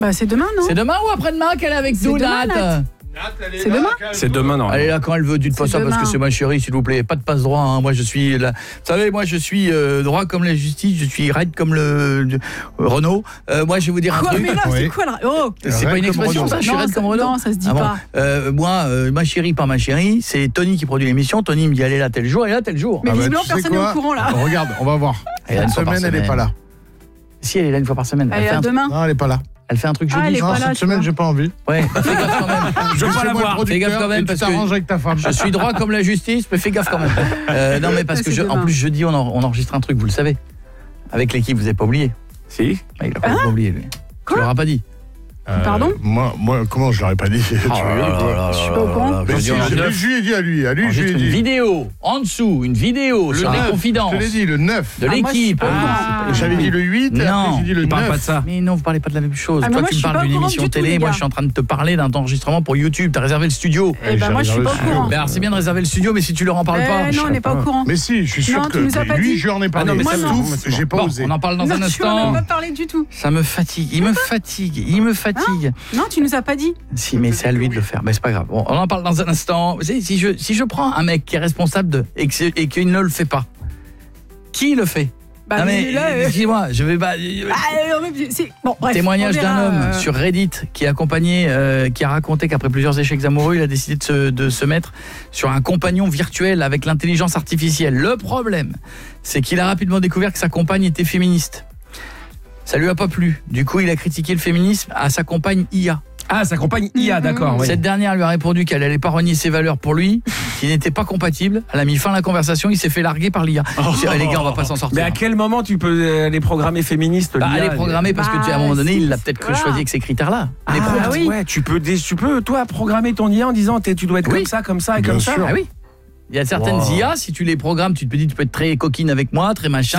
Bah c'est demain, non? C'est demain ou après-demain qu'elle est avec nous, Nat? C'est demain? C'est demain, non. Elle est là quand elle veut, dites pas ça parce que c'est ma chérie, s'il vous plaît. Pas de passe-droit, hein. Moi je suis là. Vous savez, moi je suis droit comme la justice, je suis raide comme le Renault. Moi je vais vous dire un truc. Mais là, c'est quoi là? Oh, c'est pas une expression ça, je suis raide comme Renault. Non, ça se dit pas. Moi, ma chérie par ma chérie, c'est Tony qui produit l'émission. Tony me dit elle est là tel jour, elle est là tel jour. Mais visiblement personne n'est au courant là. Regarde, on va voir. Cette semaine, elle est pas là. Si, elle est là une fois par semaine. Elle est là demain. Non, elle est pas là. Elle fait un truc jeudi. Elle est pas là, cette semaine, j'ai pas envie. Ouais, fais gaffe quand même. Je veux pas la voir. Fais gaffe quand même parce que t'arranges avec ta femme. je suis droit comme la justice, mais fais gaffe quand même. Non mais parce que en plus jeudi on enregistre un truc, vous le savez. Avec l'équipe, vous avez pas oublié. Si. Il a pas oublié lui. Tu l'auras pas dit. Pardon? Moi, comment je l'aurais pas dit? Je suis pas au courant. Mais si, je lui ai dit à lui. Je lui ai une dit. vidéo en dessous, une vidéo sur les confidences. Je te l'ai dit, le 9. De l'équipe. J'avais dit le 8, non, après j'ai dit le 9. Parle pas de ça. Mais non, vous parlez pas de la même chose. Toi moi, tu je me suis parles pas d'une au courant émission du tout, télé, les moi gars. je suis en train de te parler d'un enregistrement pour YouTube, tu as réservé le studio. Eh ben moi je suis pas au courant. Ben alors c'est bien de réserver le studio mais si tu leur en parles pas. Non, on n'est pas au courant. Mais si, je suis sûr Non, que tu nous as pas lui, dit. je lui en ai parlé. non, mais Moi, ça, non, c'est j'ai pas Bon, osé. on en parle dans un Non, tu m'en as instant. pas parlé du tout. Ça me fatigue, il me fatigue. Non, tu nous as pas dit. Si, mais c'est à lui de le faire. Mais c'est pas grave. Bon, on en parle dans un instant. Vous savez, si je prends un mec qui est responsable et qu'il ne le fait pas, qui le fait? Bah, non mais là, dis-moi, je vais pas. Bon, bref, Témoignage on d'un verra, homme sur Reddit qui a raconté qu'après plusieurs échecs amoureux, il a décidé de se mettre sur un compagnon virtuel avec l'intelligence artificielle. Le problème, c'est qu'il a rapidement découvert que sa compagne était féministe. Ça lui a pas plu. Du coup, il a critiqué le féminisme à sa compagne IA. Ah, sa compagne IA, d'accord. Oui. Cette dernière lui a répondu qu'elle allait pas renier ses valeurs pour lui, qui n'étaient pas compatibles. Elle a mis fin à la conversation, il s'est fait larguer par l'IA. Les gars, on va pas s'en sortir. Mais à quel moment tu peux les programmer féministes? Elle est programmée parce que à un moment donné, il l'a peut-être choisi avec ces critères-là. Oui. Ouais, tu peux toi programmer ton IA en disant tu dois être comme ça et comme ça. Ah oui. Il y a certaines IA, si tu les programmes, tu te dis tu peux être très coquine avec moi, très machin.